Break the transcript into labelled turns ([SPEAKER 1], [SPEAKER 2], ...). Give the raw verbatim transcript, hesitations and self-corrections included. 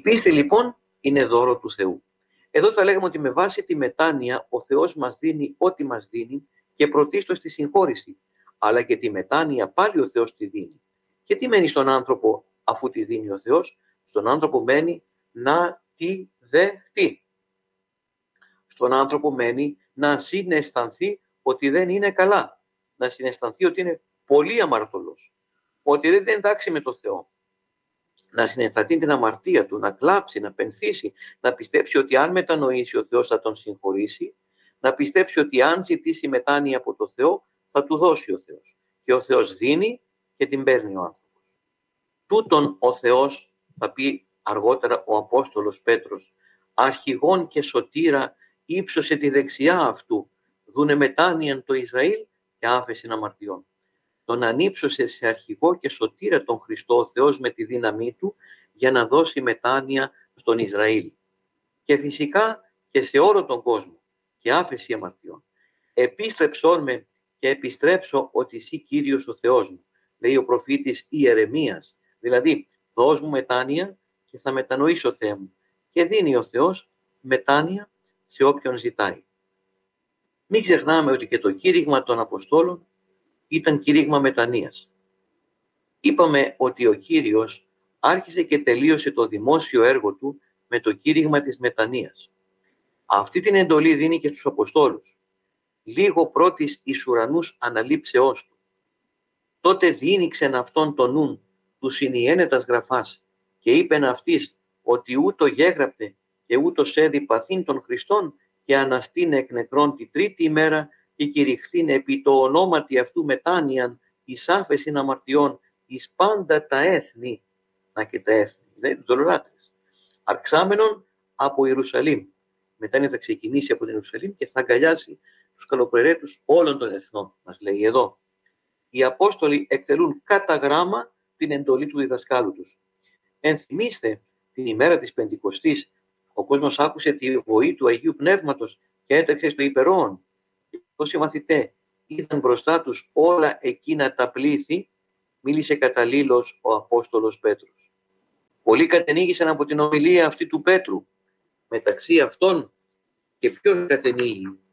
[SPEAKER 1] πίστη λοιπόν είναι δώρο του Θεού. Εδώ θα λέγαμε ότι με βάση τη μετάνοια ο Θεός μας δίνει ό,τι μας δίνει και πρωτίστως τη συγχώρηση. Αλλά και τη μετάνοια πάλι ο Θεός τη δίνει. Και τι μένει στον άνθρωπο αφού τη δίνει ο Θεός? Στον άνθρωπο μένει να τη δεχτεί. Στον άνθρωπο μένει να συναισθανθεί ότι δεν είναι καλά. Να συναισθανθεί ότι είναι πολύ αμαρτωλός. Ότι δεν είναι εντάξει με το Θεό. Να συναισθανθεί την αμαρτία του, να κλάψει, να πενθήσει, να πιστέψει ότι αν μετανοήσει ο Θεός θα τον συγχωρήσει, να πιστέψει ότι αν ζητήσει μετάνοια από το Θεό θα του δώσει ο Θεός. Και ο Θεός δίνει και την παίρνει ο άνθρωπος. Τούτον ο Θεός, θα πει αργότερα ο Απόστολος Πέτρος, αρχηγόν και σωτήρα ύψωσε τη δεξιά αυτού, δούνε μετάνοιαν το Ισραήλ και άφεσιν αμαρτιών. Τον ανύψωσε σε αρχηγό και σωτήρα τον Χριστό ο Θεός με τη δύναμή του για να δώσει μετάνοια στον Ισραήλ. Και φυσικά και σε όλο τον κόσμο και άφεση αμαρτιών. Επίστρεψόν με και επιστρέψω ότι εσύ Κύριος ο Θεός μου, λέει ο προφήτης Ιερεμίας. Δηλαδή, δώσ' μου μετάνοια και θα μετανοήσω Θεέ μου. Και δίνει ο Θεός μετάνοια σε όποιον ζητάει. Μην ξεχνάμε ότι και το κήρυγμα των Αποστόλων ήταν κήρυγμα μετανοίας. Είπαμε ότι ο Κύριος άρχισε και τελείωσε το δημόσιο έργο του με το κήρυγμα της μετανοίας. Αυτή την εντολή δίνει και στους Αποστόλους. Λίγο πρώτης εις ουρανούς αναλήψεώς του. Τότε διήνυξεν αυτόν τον νουν του συνιένετας γραφάς και είπεν αυτής ότι ούτω γέγραπτε και ούτως έδι παθήν των Χριστών και αναστήνε εκ νεκρών τη τρίτη ημέρα και κηρυχθήν επί το ονόματι αυτού μετάνοιαν εις άφεσιν αμαρτιών εις πάντα τα έθνη. Να και τα έθνη, δηλαδή τους δολολάτρες. Αρξάμενον από Ιερουσαλήμ. Μετάνοια θα ξεκινήσει από την Ιερουσαλήμ και θα αγκαλιάσει τους καλοπροαιρέτους όλων των εθνών, μας λέει εδώ. Οι Απόστολοι εκτελούν κατά γράμμα την εντολή του διδασκάλου τους. Ενθυμίστε την ημέρα της Πεντηκοστής, ο κόσμος άκουσε τη βοή του Αγίου Πνεύματος και έτρεξε στο υπερόον. Όσοι μαθητέ είδαν μπροστά τους όλα εκείνα τα πλήθη, μίλησε καταλήλως ο Απόστολος Πέτρος. Πολλοί κατενήγησαν από την ομιλία αυτή του Πέτρου. Μεταξύ αυτών και ποιος κατενήγει?